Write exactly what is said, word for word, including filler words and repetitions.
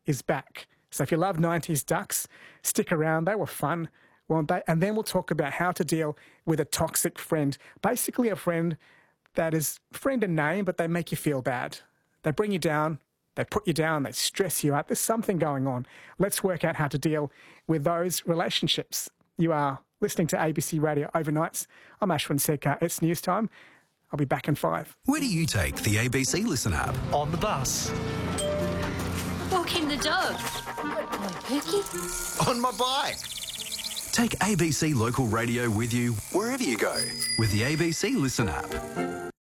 is back. So if you love nineties ducks, stick around. They were fun, weren't they? And then we'll talk about how to deal with a toxic friend. Basically a friend that is friend in name, but they make you feel bad. They bring you down, they put you down, they stress you out. There's something going on. Let's work out how to deal with those relationships. You are listening to A B C Radio Overnights. I'm Ashwin Sekar. It's news time. I'll be back in five. Where do you take the A B C Listen app? On the bus. Walking the dog. Perky. On my bike. Take A B C Local Radio with you wherever you go with the A B C Listen app.